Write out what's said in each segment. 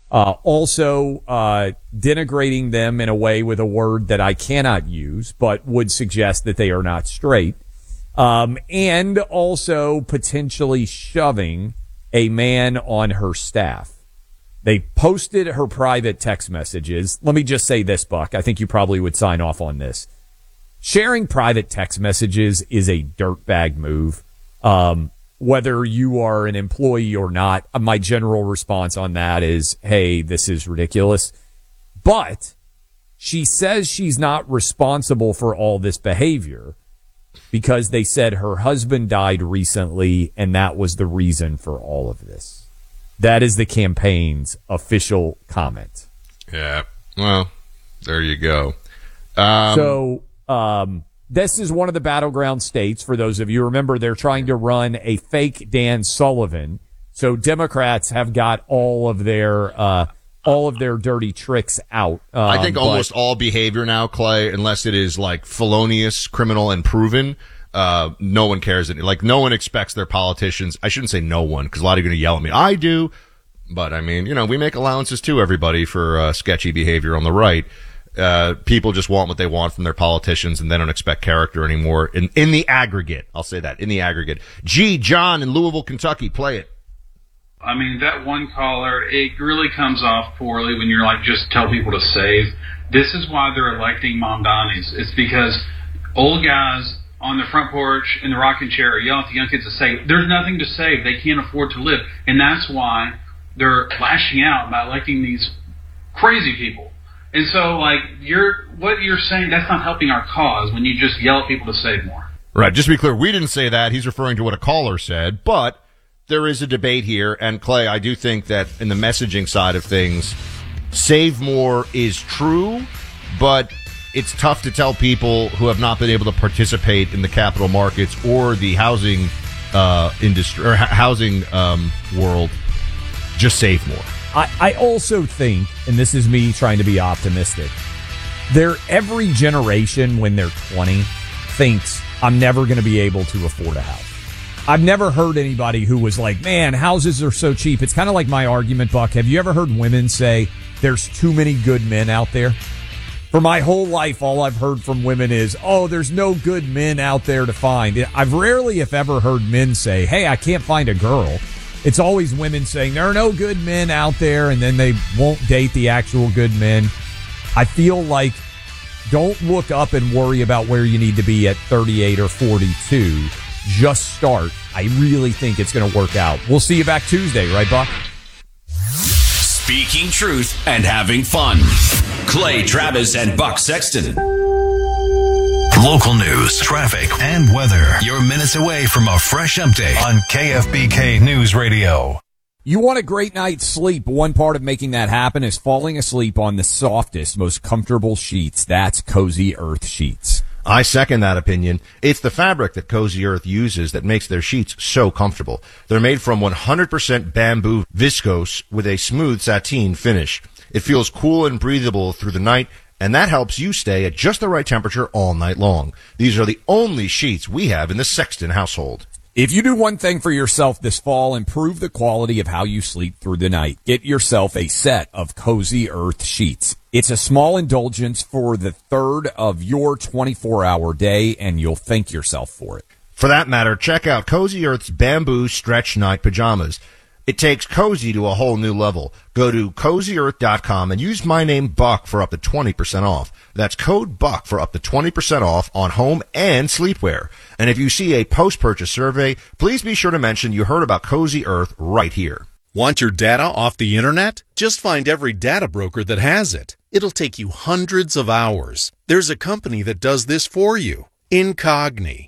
Also denigrating them in a way with a word that I cannot use, but would suggest that they are not straight. And also potentially shoving a man on her staff. They posted her private text messages. Let me just say this, Buck. I think you probably would sign off on this. Sharing private text messages is a dirtbag move. Whether you are an employee or not, my general response on that is, hey, this is ridiculous. But she says she's not responsible for all this behavior because they said her husband died recently and that was the reason for all of this. That is the campaign's official comment. Yeah. Well, there you go. This is one of the battleground states. For those of you remember, they're trying to run a fake Dan Sullivan. So Democrats have got all of their dirty tricks out. I think almost all behavior now, Clay, unless it is like felonious, criminal, and proven, no one cares. Like, no one expects their politicians. I shouldn't say no one, because a lot of you are going to yell at me. I do. But, I mean, we make allowances too, everybody, for sketchy behavior on the right. People just want what they want from their politicians, and they don't expect character anymore. In the aggregate, I'll say that, in the aggregate. John in Louisville, Kentucky, play it. I mean, that one caller, it really comes off poorly when you're like, just tell people to save. This is why they're electing Mamdanis. It's because old guys on the front porch in the rocking chair are yelling at the young kids to save. There's nothing to save. They can't afford to live. And that's why they're lashing out by electing these crazy people. And so, like, what you're saying, that's not helping our cause when you just yell at people to save more. Right. Just to be clear, we didn't say that. He's referring to what a caller said. But there is a debate here. And, Clay, I do think that in the messaging side of things, save more is true, but it's tough to tell people who have not been able to participate in the capital markets or the housing industry or housing world, just save more. I also think, and this is me trying to be optimistic, every generation when they're 20 thinks, I'm never going to be able to afford a house. I've never heard anybody who was like, man, houses are so cheap. It's kind of like my argument, Buck. Have you ever heard women say there's too many good men out there? For my whole life, all I've heard from women is, oh, there's no good men out there to find. I've rarely, if ever, heard men say, hey, I can't find a girl. It's always women saying there are no good men out there, and then they won't date the actual good men. I feel like don't look up and worry about where you need to be at 38 or 42. Just start. I really think it's going to work out. We'll see you back Tuesday, right, Buck? Speaking truth and having fun. Clay Travis and Buck Sexton. Local news, traffic, and weather. You're minutes away from a fresh update on KFBK News Radio. You want a great night's sleep. One part of making that happen is falling asleep on the softest, most comfortable sheets. That's Cozy Earth sheets. I second that opinion. It's the fabric that Cozy Earth uses that makes their sheets so comfortable. They're made from 100% bamboo viscose with a smooth sateen finish. It feels cool and breathable through the night, and that helps you stay at just the right temperature all night long. These are the only sheets we have in the Sexton household. If you do one thing for yourself this fall, improve the quality of how you sleep through the night. Get yourself a set of Cozy Earth sheets. It's a small indulgence for the third of your 24-hour day, and you'll thank yourself for it. For that matter, check out Cozy Earth's Bamboo Stretch Night Pajamas. It takes cozy to a whole new level. Go to CozyEarth.com and use my name Buck for up to 20% off. That's code Buck for up to 20% off on home and sleepwear. And if you see a post-purchase survey, please be sure to mention you heard about Cozy Earth right here. Want your data off the internet? Just find every data broker that has it. It'll take you hundreds of hours. There's a company that does this for you. Incogni.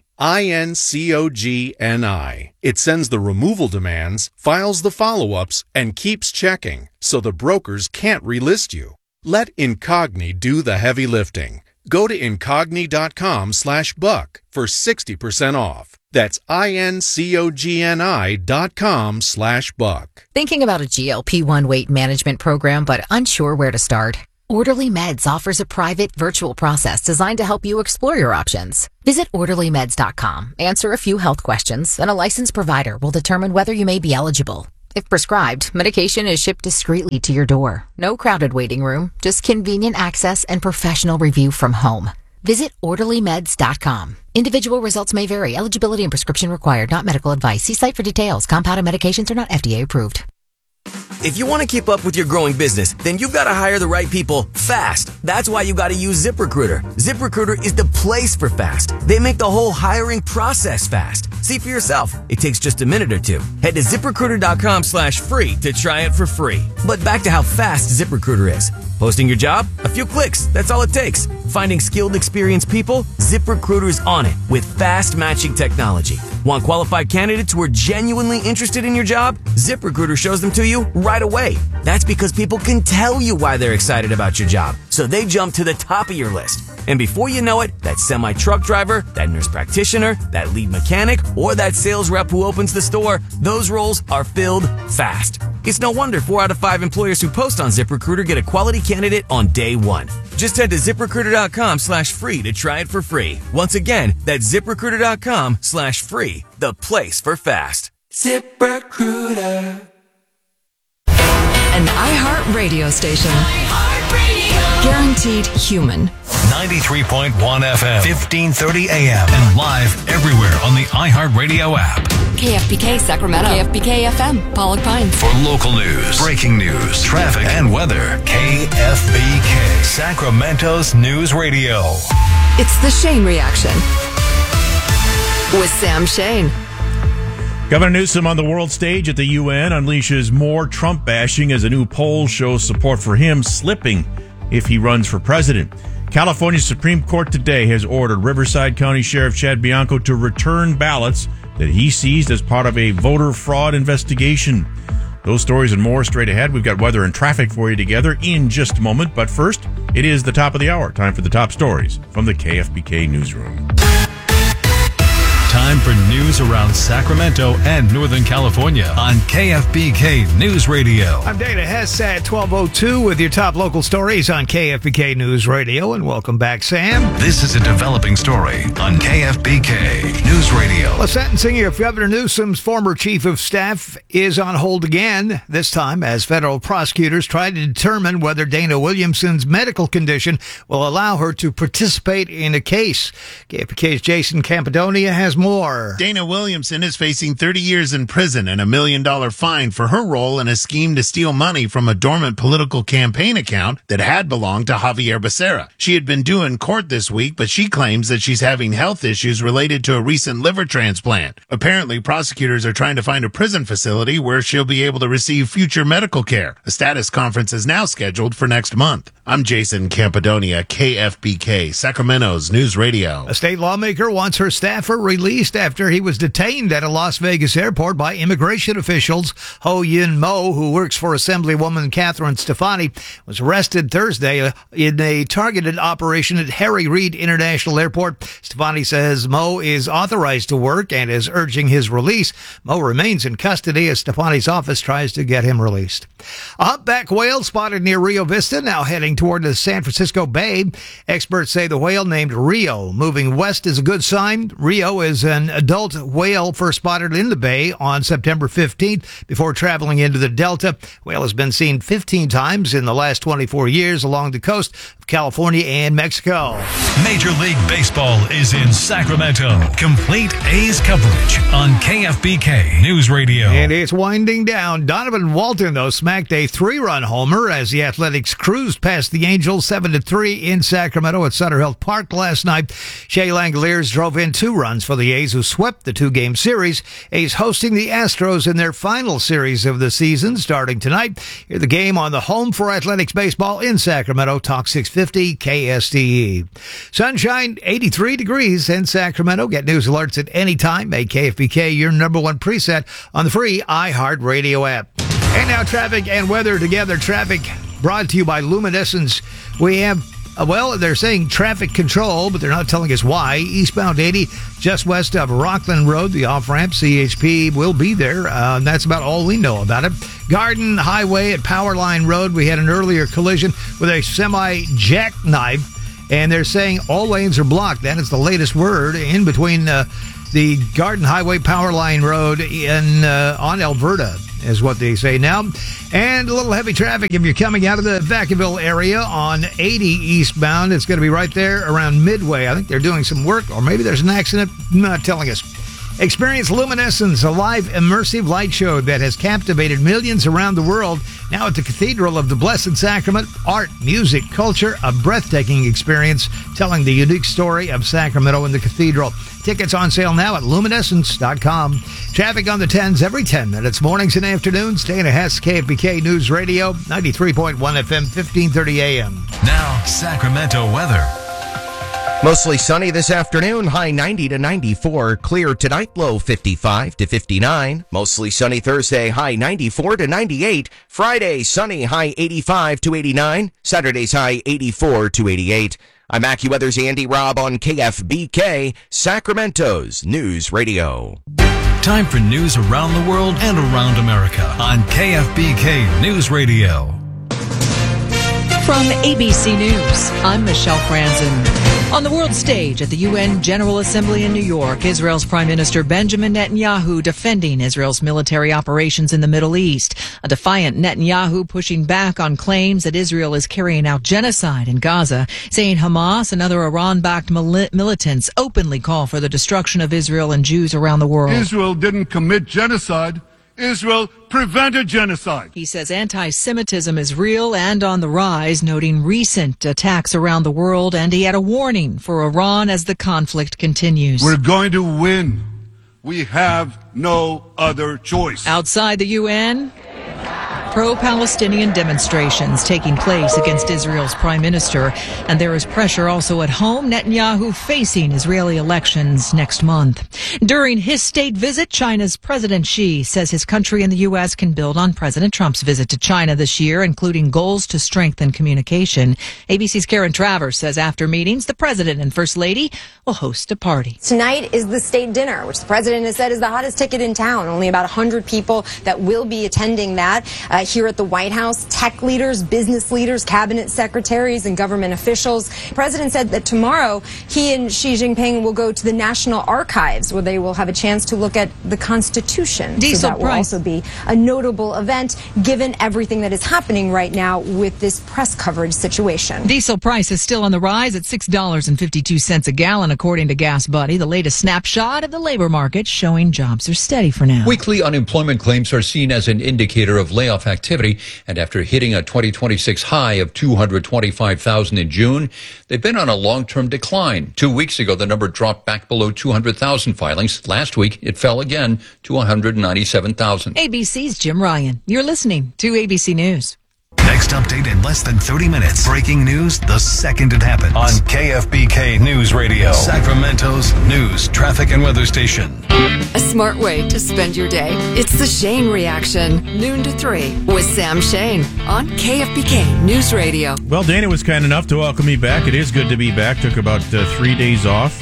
INCOGNI. It sends the removal demands, files the follow-ups, and keeps checking, so the brokers can't relist you. Let Incogni do the heavy lifting. Go to Incogni.com/Buck for 60% off. That's INCOGNI.com/Buck. Thinking about a GLP-1 weight management program but unsure where to start? Orderly Meds offers a private virtual process designed to help you explore your options. Visit orderlymeds.com, answer a few health questions, and a licensed provider will determine whether you may be eligible. If prescribed, medication is shipped discreetly to your door. No crowded waiting room, just convenient access and professional review from home. Visit OrderlyMeds.com. Individual results may vary. Eligibility and prescription required. Not medical advice. See site for details. Compounded medications are not FDA approved. If you want to keep up with your growing business, then you've got to hire the right people fast. That's why you got to use ZipRecruiter. ZipRecruiter is the place for fast. They make the whole hiring process fast. See for yourself. It takes just a minute or two. Head to ZipRecruiter.com/free to try it for free. But back to how fast ZipRecruiter is. Posting your job? A few clicks. That's all it takes. Finding skilled, experienced people? ZipRecruiter's on it with fast matching technology. Want qualified candidates who are genuinely interested in your job? ZipRecruiter shows them to you right away. That's because people can tell you why they're excited about your job. So they jump to the top of your list. And before you know it, that semi-truck driver, that nurse practitioner, that lead mechanic, or that sales rep who opens the store, those roles are filled fast. It's no wonder 4 out of 5 employers who post on ZipRecruiter get a quality candidate on day one. Just head to ZipRecruiter.com/free to try it for free. Once again, that's ZipRecruiter.com/free, the place for fast. ZipRecruiter. An iHeart radio station. Guaranteed human. 93.1 FM, 1530 AM, and live everywhere on the iHeartRadio app. KFBK Sacramento. KFBK FM, Pollock Pines. For local news, breaking news, traffic, and weather, KFBK, Sacramento's News Radio. It's the Shane Reaction with Sam Shane. Governor Newsom on the world stage at the UN unleashes more Trump bashing as a new poll shows support for him slipping if he runs for president. California's Supreme Court today has ordered Riverside County Sheriff Chad Bianco to return ballots that he seized as part of a voter fraud investigation. Those stories and more straight ahead. We've got weather and traffic for you together in just a moment. But first, it is the top of the hour. Time for the top stories from the KFBK Newsroom. Time for news around Sacramento and Northern California on KFBK News Radio. I'm Dana Hess at 12:02 with your top local stories on KFBK News Radio, and welcome back, Sam. This is a developing story on KFBK News Radio. The sentencing of Governor Newsom's former chief of staff is on hold again, this time as federal prosecutors try to determine whether Dana Williamson's medical condition will allow her to participate in a case. KFBK's Jason Campidonia has more. Dana Williamson is facing 30 years in prison and $1 million fine for her role in a scheme to steal money from a dormant political campaign account that had belonged to Javier Becerra. She had been due in court this week, but she claims that she's having health issues related to a recent liver transplant. Apparently, prosecutors are trying to find a prison facility where she'll be able to receive future medical care. A status conference is now scheduled for next month. I'm Jason Campidonia, KFBK, Sacramento's News Radio. A state lawmaker wants her staffer released after he was detained at a Las Vegas airport by immigration officials. Ho Yin Mo, who works for Assemblywoman Catherine Stefani, was arrested Thursday in a targeted operation at Harry Reid International Airport. Stefani says Mo is authorized to work and is urging his release. Mo remains in custody as Stefani's office tries to get him released. A humpback whale spotted near Rio Vista, now heading toward the San Francisco Bay. Experts say the whale named Rio moving west is a good sign. Rio is an adult whale first spotted in the bay on September 15th before traveling into the Delta. Whale has been seen 15 times in the last 24 years along the coast of California and Mexico. Major League Baseball is in Sacramento. Complete A's coverage on KFBK News Radio. And it's winding down. Donovan Walton, though, smacked a 3-run homer as the Athletics cruised past the Angels 7-3 in Sacramento at Sutter Health Park last night. Shea Langoliers drove in 2 runs for the A's, who swept the 2-game series. A's hosting the Astros in their final series of the season starting tonight. Hear the game on the home for Athletics baseball in Sacramento. Talk 650 KSDE. Sunshine, 83 degrees in Sacramento. Get news alerts at any time. Make KFBK your number one preset on the free iHeartRadio app. And now traffic and weather together. Traffic brought to you by Luminescence. We have they're saying traffic control, but they're not telling us why. Eastbound 80, just west of Rockland Road, the off-ramp, CHP will be there. That's about all we know about it. Garden Highway at Powerline Road, we had an earlier collision with a semi-jackknife, and they're saying all lanes are blocked. That is the latest word in between the Garden Highway Powerline Road on Alberta. is what they say now. And a little heavy traffic if you're coming out of the Vacaville area on 80 eastbound. It's going to be right there around Midway. I think they're doing some work, or maybe there's an accident. Not telling us. Experience Luminescence, a live immersive light show that has captivated millions around the world. Now at the Cathedral of the Blessed Sacrament. Art, music, culture, a breathtaking experience telling the unique story of Sacramento and the Cathedral. Tickets on sale now at luminescence.com. Traffic on the 10s every 10 minutes, mornings and afternoons. Dana Hess, KFBK News Radio, 93.1 FM, 1530 AM. Now, Sacramento weather. Mostly sunny this afternoon, high 90 to 94. Clear tonight, low 55 to 59. Mostly sunny Thursday, high 94 to 98. Friday, sunny, high 85 to 89. Saturday's high 84 to 88. I'm AccuWeather's Andy Robb on KFBK, Sacramento's News Radio. Time for news around the world and around America on KFBK News Radio. From ABC News, I'm Michelle Franzen. On the world stage at the UN General Assembly in New York, Israel's Prime Minister Benjamin Netanyahu defending Israel's military operations in the Middle East. A defiant Netanyahu pushing back on claims that Israel is carrying out genocide in Gaza, saying Hamas and other Iran-backed militants openly call for the destruction of Israel and Jews around the world. Israel didn't commit genocide. Israel prevented genocide. He says anti-Semitism is real and on the rise, noting recent attacks around the world, and he had a warning for Iran as the conflict continues. We're going to win. We have no other choice. Outside the UN, pro-Palestinian demonstrations taking place against Israel's prime minister, and there is pressure also at home. Netanyahu facing Israeli elections next month. During his state visit, China's President Xi says his country and the U.S. can build on President Trump's visit to China this year, including goals to strengthen communication. ABC's Karen Travers says after meetings, the president and first lady will host a party. Tonight is the state dinner, which the president has said is the hottest ticket in town. Only about 100 people that will be attending that. Here at the White House, tech leaders, business leaders, cabinet secretaries, and government officials. The president said that tomorrow he and Xi Jinping will go to the National Archives, where they will have a chance to look at the Constitution. So that will also be a notable event, given everything that is happening right now with this press coverage situation. Diesel price is still on the rise at $6.52 a gallon, according to Gas Buddy. The latest snapshot of the labor market showing jobs are steady for now. Weekly unemployment claims are seen as an indicator of layoff activity, and after hitting a 2026 high of 225,000 in June, they've been on a long-term decline. 2 weeks ago, the number dropped back below 200,000 filings. Last week, it fell again to 197,000. ABC's Jim Ryan. You're listening to ABC News. Next update in less than 30 minutes. Breaking news the second it happens. On KFBK News Radio, Sacramento's news, traffic, and weather station. A smart way to spend your day. It's the Shane Reaction, noon to 3, with Sam Shane on KFBK News Radio. Well, Dana was kind enough to welcome me back. It is good to be back. Took about 3 days off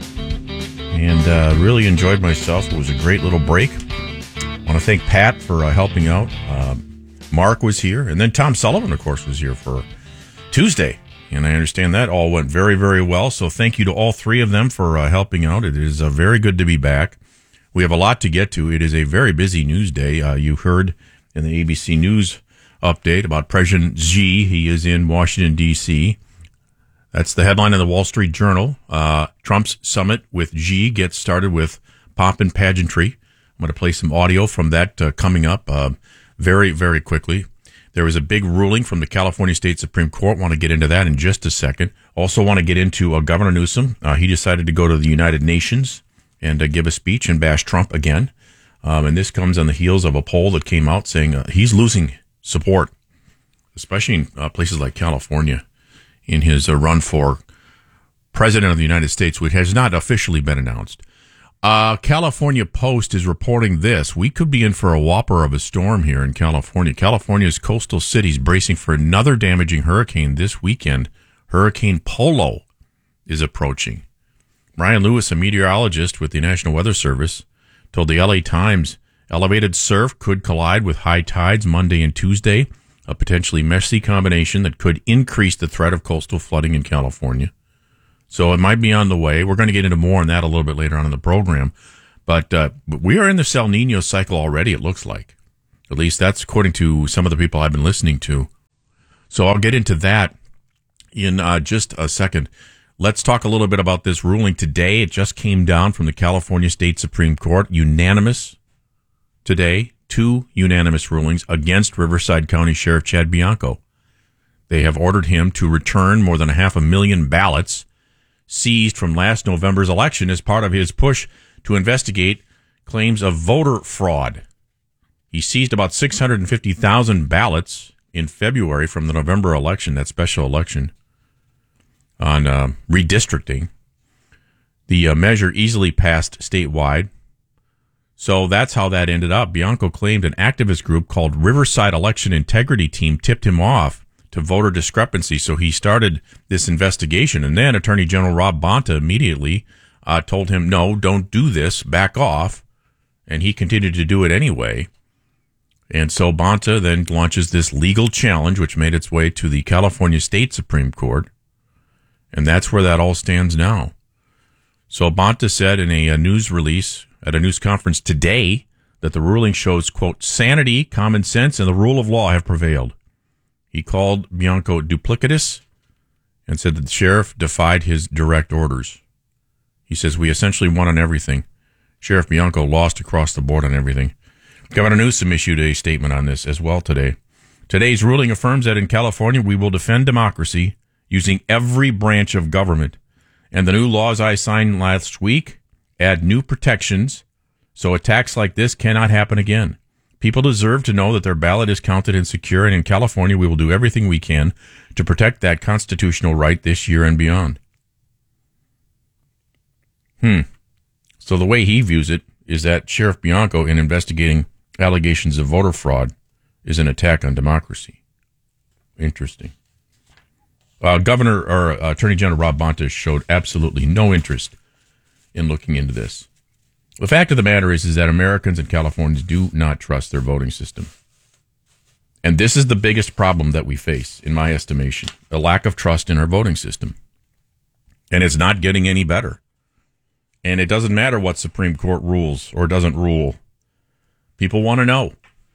and really enjoyed myself. It was a great little break. I want to thank Pat for helping out. Mark was here, and then Tom Sullivan, of course, was here for Tuesday. And I understand that all went very, very well. So thank you to all three of them for helping out. It is very good to be back. We have a lot to get to. It is a very busy news day. You heard in the ABC News update about President Xi. He is in Washington, D.C. That's the headline in the Wall Street Journal. Trump's summit with Xi gets started with pomp and pageantry. I'm going to play some audio from that coming up very, very quickly. There was a big ruling from the California State Supreme Court. Want to get into that in just a second. Also want to get into Governor Newsom. He decided to go to the United Nations and give a speech and bash Trump again. And this comes on the heels of a poll that came out saying he's losing support, especially in places like California, in his run for president of the United States, which has not officially been announced. California Post is reporting this. We could be in for a whopper of a storm here in California. California's coastal cities bracing for another damaging hurricane this weekend. Hurricane Polo is approaching. Brian Lewis, a meteorologist with the National Weather Service, told the LA Times elevated surf could collide with high tides Monday and Tuesday, a potentially messy combination that could increase the threat of coastal flooding in California. So it might be on the way. We're going to get into more on that a little bit later on in the program. But we are in the El Nino cycle already, it looks like. At least that's according to some of the people I've been listening to. So I'll get into that in just a second. Let's talk a little bit about this ruling today. It just came down from the California State Supreme Court. Unanimous today. 2 unanimous rulings against Riverside County Sheriff Chad Bianco. They have ordered him to return more than 500,000 ballots seized from last November's election as part of his push to investigate claims of voter fraud. He seized about 650,000 ballots in February from the November election, that special election, on redistricting. The measure easily passed statewide. So that's how that ended up. Bianco claimed an activist group called Riverside Election Integrity Team tipped him off to voter discrepancy. So he started this investigation. And then Attorney General Rob Bonta immediately told him, no, don't do this, back off. And he continued to do it anyway. And so Bonta then launches this legal challenge, which made its way to the California State Supreme Court. And that's where that all stands now. So Bonta said in a news release at a news conference today that the ruling shows, quote, sanity, common sense, and the rule of law have prevailed. He called Bianco duplicitous and said that the sheriff defied his direct orders. He says, we essentially won on everything. Sheriff Bianco lost across the board on everything. Governor Newsom issued a statement on this as well today. Today's ruling affirms that in California we will defend democracy using every branch of government. And the new laws I signed last week add new protections so attacks like this cannot happen again. People deserve to know that their ballot is counted and secure, and in California we will do everything we can to protect that constitutional right this year and beyond. So the way he views it is that Sheriff Bianco, in investigating allegations of voter fraud, is an attack on democracy. Interesting. Attorney General Rob Bonta showed absolutely no interest in looking into this. The fact of the matter is that Americans and Californians do not trust their voting system. And this is the biggest problem that we face, in my estimation, a lack of trust in our voting system. And it's not getting any better. And it doesn't matter what Supreme Court rules or doesn't rule. People want to know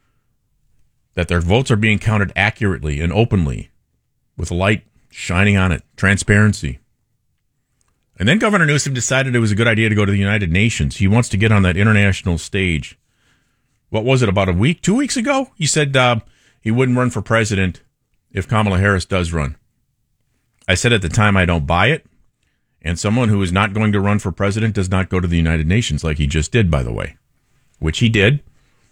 that their votes are being counted accurately and openly, with a light shining on it, transparency. And then Governor Newsom decided it was a good idea to go to the United Nations. He wants to get on that international stage. What was it, about a week, 2 weeks ago? He said he wouldn't run for president if Kamala Harris does run. I said at the time I don't buy it. And someone who is not going to run for president does not go to the United Nations, like he just did, by the way, which he did.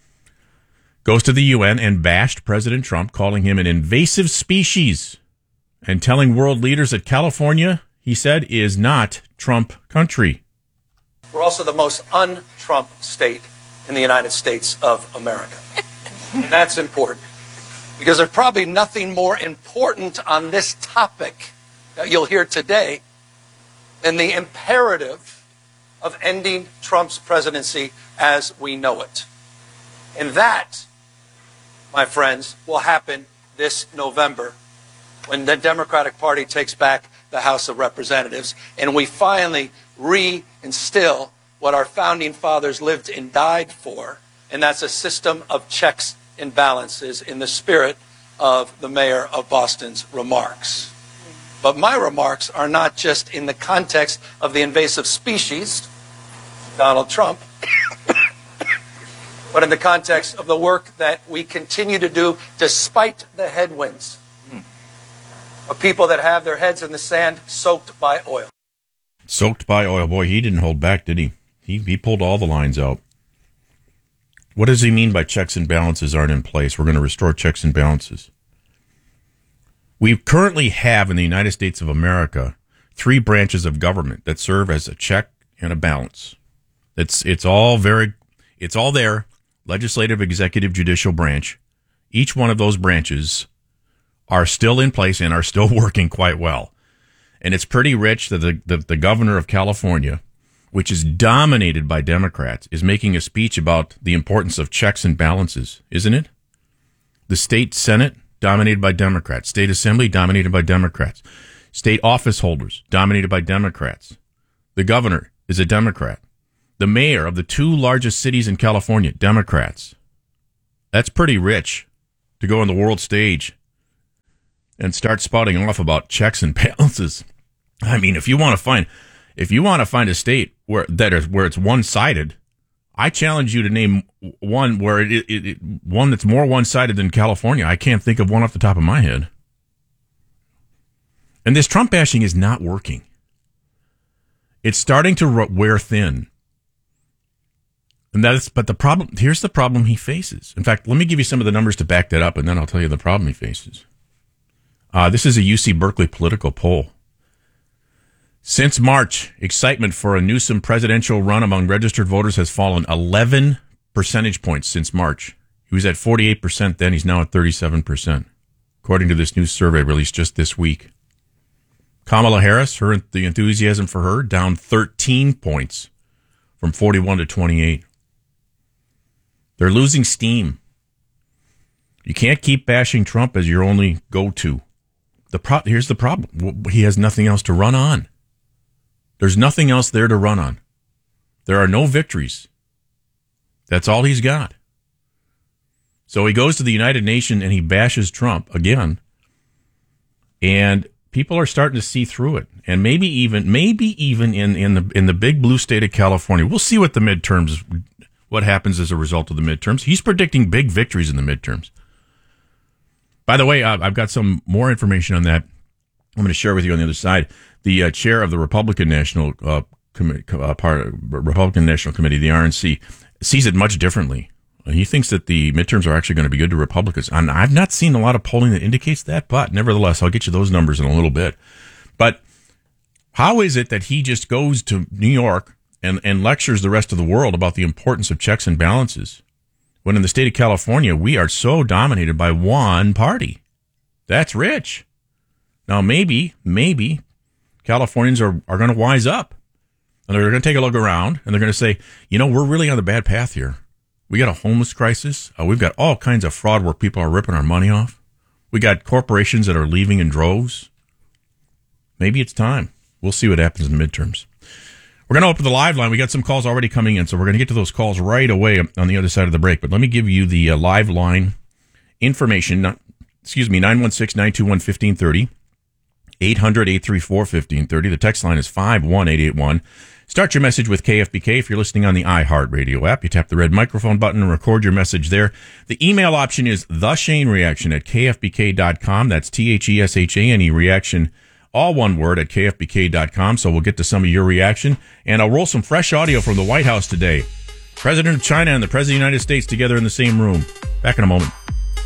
Goes to the UN and bashed President Trump, calling him an invasive species and telling world leaders that California, he said, is not Trump country. We're also the most un-Trump state in the United States of America. And that's important because there's probably nothing more important on this topic that you'll hear today than the imperative of ending Trump's presidency as we know it. And that, my friends, will happen this November when the Democratic Party takes back the House of Representatives and we finally reinstill what our founding fathers lived and died for, and that's a system of checks and balances in the spirit of the mayor of Boston's remarks. But my remarks are not just in the context of the invasive species, Donald Trump, but in the context of the work that we continue to do despite the headwinds of people that have their heads in the sand soaked by oil. Soaked by oil. Boy, he didn't hold back, did he? He pulled all the lines out. What does he mean by checks and balances aren't in place? We're going to restore checks and balances. We currently have in the United States of America 3 branches of government that serve as a check and a balance. It's all there. Legislative, executive, judicial branch. Each one of those branches are still in place and are still working quite well. And it's pretty rich that the governor of California, which is dominated by Democrats, is making a speech about the importance of checks and balances, isn't it? The state Senate, dominated by Democrats. State Assembly, dominated by Democrats. State office holders, dominated by Democrats. The governor is a Democrat. The mayor of the 2 largest cities in California, Democrats. That's pretty rich to go on the world stage and start spouting off about checks and balances. I mean, if you want to find a state where it's one-sided, I challenge you to name one where one that's more one-sided than California. I can't think of one off the top of my head. And this Trump bashing is not working. It's starting to wear thin. But here's the problem he faces. In fact, let me give you some of the numbers to back that up, and then I'll tell you the problem he faces. This is a UC Berkeley political poll. Since March, excitement for a Newsom presidential run among registered voters has fallen 11 percentage points since March. He was at 48% then. He's now at 37%, according to this new survey released just this week. Kamala Harris, the enthusiasm for her, down 13 points from 41 to 28. They're losing steam. You can't keep bashing Trump as your only go-to. Here's the problem. He has nothing else to run on. There's nothing else there to run on. There are no victories. That's all he's got. So he goes to the United Nations and he bashes Trump again. And people are starting to see through it. And maybe even in the big blue state of California. We'll see what happens as a result of the midterms. He's predicting big victories in the midterms. By the way, I've got some more information on that I'm going to share with you on the other side. The chair of the Republican National Committee, the RNC, sees it much differently. He thinks that the midterms are actually going to be good to Republicans. And I've not seen a lot of polling that indicates that, but nevertheless, I'll get you those numbers in a little bit. But how is it that he just goes to New York and lectures the rest of the world about the importance of checks and balances, when in the state of California, we are so dominated by one party? That's rich. Now, maybe Californians are going to wise up, and they're going to take a look around, and they're going to say, we're really on the bad path here. We got a homeless crisis. We've got all kinds of fraud where people are ripping our money off. We got corporations that are leaving in droves. Maybe it's time. We'll see what happens in the midterms. We're going to open the live line. We got some calls already coming in, so we're going to get to those calls right away on the other side of the break. But let me give you the live line information. 916-921-1530. 800-834-1530. The text line is 51881. Start your message with KFBK. If you're listening on the iHeartRadio app, you tap the red microphone button and record your message there. The email option is theshanereaction@kfbk.com. That's THESHANE reaction, all one word, at kfbk.com. So we'll get to some of your reaction. And I'll roll some fresh audio from the White House today. President of China and the President of the United States together in the same room. Back in a moment.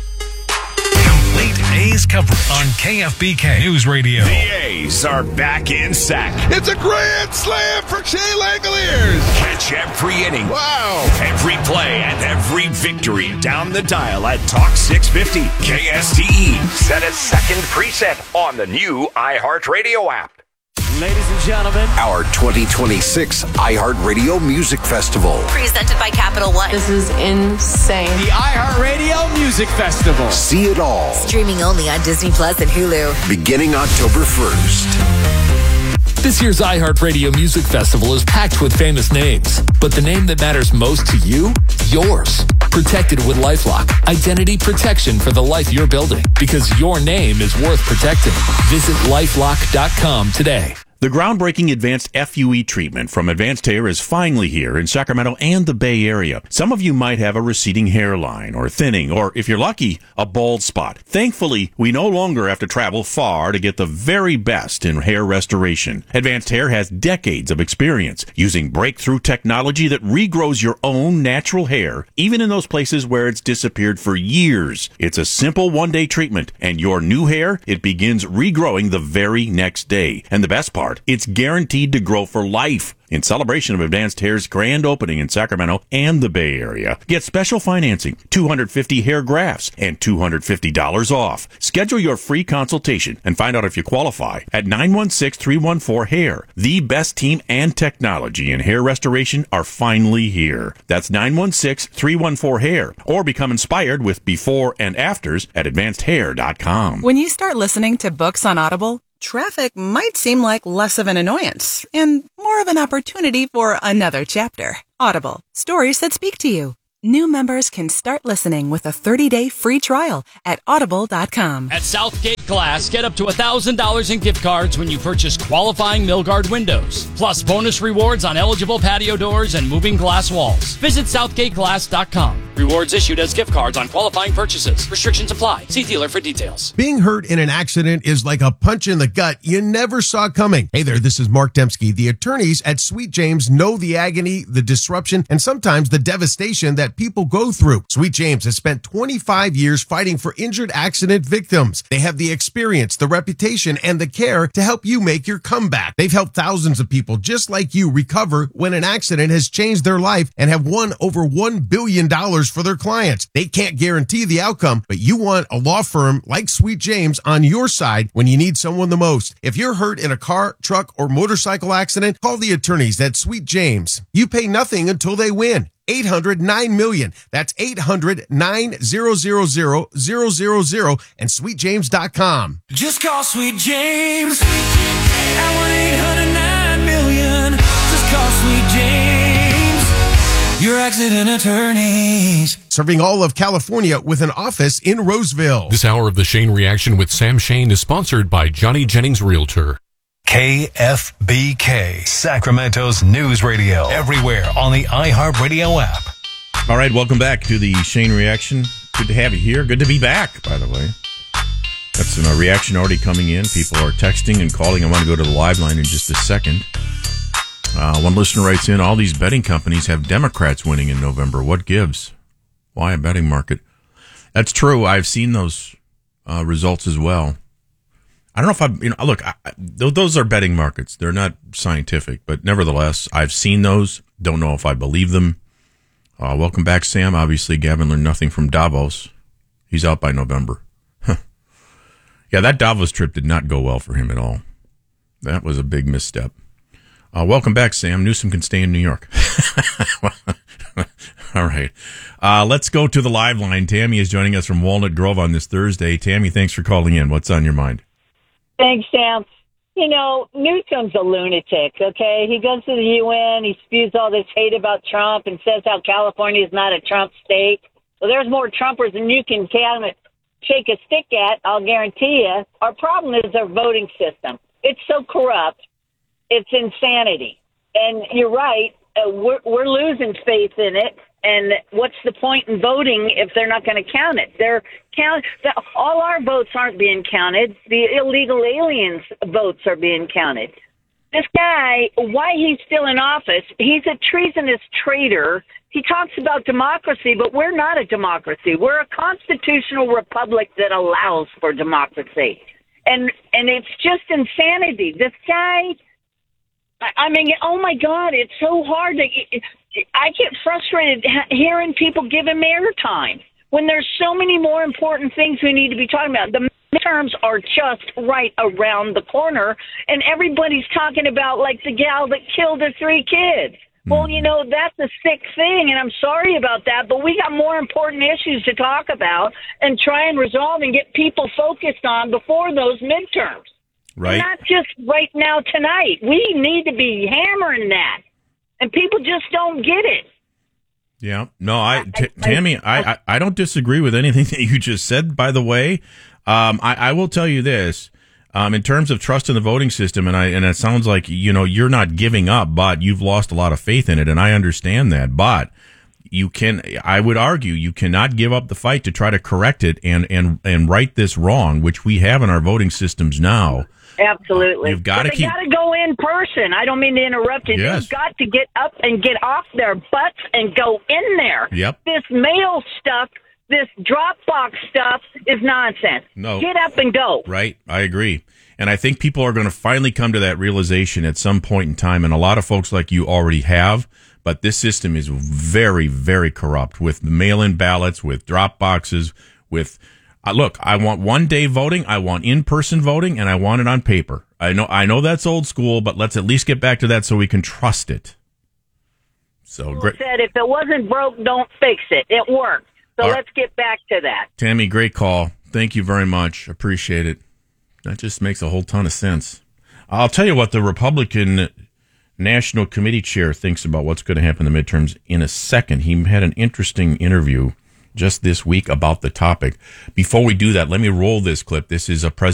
A's coverage on KFBK News Radio. The A's are back in sack. It's a grand slam for Shea Langoliers. Catch every inning. Wow. Every play and every victory down the dial at Talk 650 KSTE. Set a second preset on the new iHeartRadio app. Ladies and gentlemen, our 2026 iHeartRadio Music Festival. Presented by Capital One. This is insane. The iHeartRadio Music Festival. See it all. Streaming only on Disney Plus and Hulu. Beginning October 1st. This year's iHeartRadio Music Festival is packed with famous names, but the name that matters most to you? Yours. Protected with LifeLock. Identity protection for the life you're building, because your name is worth protecting. Visit LifeLock.com today. The groundbreaking advanced FUE treatment from Advanced Hair is finally here in Sacramento and the Bay Area. Some of you might have a receding hairline or thinning, or if you're lucky, a bald spot. Thankfully, we no longer have to travel far to get the very best in hair restoration. Advanced Hair has decades of experience using breakthrough technology that regrows your own natural hair, even in those places where it's disappeared for years. It's a simple one-day treatment, and your new hair, it begins regrowing the very next day. And the best part, it's guaranteed to grow for life. In celebration of Advanced Hair's grand opening in Sacramento and the Bay Area, get special financing, 250 hair grafts, and $250 off. Schedule your free consultation and find out if you qualify at 916-314-HAIR. The best team and technology in hair restoration are finally here. That's 916-314-HAIR. Or become inspired with before and afters at advancedhair.com. When you start listening to books on Audible, traffic might seem like less of an annoyance and more of an opportunity for another chapter. Audible, stories that speak to you. new members can start listening with a 30-day free trial at audible.com. At Southgate Glass, get up to $1,000 in gift cards when you purchase qualifying Milgard windows. Plus bonus rewards on eligible patio doors and moving glass walls. Visit SouthgateGlass.com. Rewards issued as gift cards on qualifying purchases. Restrictions apply. See dealer for details. Being hurt in an accident is like a punch in the gut you never saw coming. Hey there, this is Mark Dembski. The attorneys at Sweet James know the agony, the disruption, and sometimes the devastation that people go through. Sweet James has spent 25 years fighting for injured accident victims. They have the experience, the reputation, and the care to help you make your comeback. They've helped thousands of people just like you recover when an accident has changed their life and have won over $1 billion for their clients. They can't guarantee the outcome, but you want a law firm like Sweet James on your side when you need someone the most. If you're hurt in a car, truck, or motorcycle accident, call the attorneys at Sweet James. You pay nothing until they win. 800-9-MILLION. That's 800-9-000-000 and sweetjames.com. Just call Sweet James at 1-800-9-MILLION. Just call Sweet James, your accident attorneys. Serving all of California with an office in Roseville. This hour of the Shane Reaction with Sam Shane is sponsored by Johnny Jennings Realtor. KFBK, Sacramento's news radio. Everywhere on the iHeartRadio app. All right, welcome back to the Shane Reaction. Good to have you here. Good to be back, by the way. Got some reaction already coming in. People are texting and calling. I want to go to the live line in just a second. One listener writes in, all these betting companies have Democrats winning in November. What gives? Why a betting market? That's true. I've seen those results as well. I don't know if those are betting markets. They're not scientific, but nevertheless, I've seen those. Don't know if I believe them. Welcome back, Sam. Obviously, Gavin learned nothing from Davos. He's out by November. Yeah, that Davos trip did not go well for him at all. That was a big misstep. Welcome back, Sam. Newsom can stay in New York. All right. Let's go to the live line. Tammy is joining us from Walnut Grove on this Thursday. Tammy, thanks for calling in. What's on your mind? Thanks, Sam. You know, Newsom's a lunatic, okay? He goes to the UN, he spews all this hate about Trump and says how California is not a Trump state. Well, there's more Trumpers than you can shake a stick at, I'll guarantee you. Our problem is our voting system. It's so corrupt. It's insanity. And you're right, we're losing faith in it. And what's the point in voting if they're not going to count it? All our votes aren't being counted. The illegal aliens' votes are being counted. This guy, why he's still in office, he's a treasonous traitor. He talks about democracy, but we're not a democracy. We're a constitutional republic that allows for democracy. And it's just insanity. This guy, I mean, oh my God, it's so hard to... I get frustrated hearing people give him airtime when there's so many more important things we need to be talking about. The midterms are just right around the corner, and everybody's talking about, like, the gal that killed her 3 kids. Well, you know, that's a sick thing, and I'm sorry about that, but we got more important issues to talk about and try and resolve and get people focused on before those midterms. Right. Not just right now tonight. We need to be hammering that. And people just don't get it. Yeah. No, Tammy, I don't disagree with anything that you just said, by the way. I will tell you this. In terms of trust in the voting system, and it sounds like, you know, you're not giving up, but you've lost a lot of faith in it, and I understand that. But I would argue you cannot give up the fight to try to correct it and right this wrong, which we have in our voting systems now. Absolutely. You've got to They got to go in person. I don't mean to interrupt you. Yes. They've got to get up and get off their butts and go in there. Yep. This mail stuff, this Dropbox stuff is nonsense. No. Get up and go. Right. I agree. And I think people are going to finally come to that realization at some point in time. And a lot of folks like you already have. But this system is very, very corrupt with mail-in ballots, with drop boxes, with... Look, I want one-day voting, I want in-person voting, and I want it on paper. I know that's old school, but let's at least get back to that so we can trust it. So great. Said if it wasn't broke, don't fix it. It worked. So let's get back to that. Tammy, great call. Thank you very much. Appreciate it. That just makes a whole ton of sense. I'll tell you what, the Republican National Committee Chair thinks about what's going to happen in the midterms in a second. He had an interesting interview just this week about the topic. Before we do that, let me roll this clip. This is a president.